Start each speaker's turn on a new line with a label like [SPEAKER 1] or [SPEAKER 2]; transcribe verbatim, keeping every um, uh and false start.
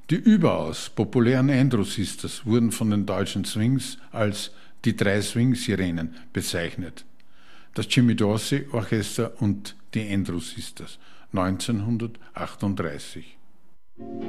[SPEAKER 1] Die überaus populären Andrew Sisters wurden von den deutschen Swings als die drei Swing-Sirenen bezeichnet. Das Jimmy Dorsey Orchester und die Andrew Sisters neunzehnhundertachtunddreißig.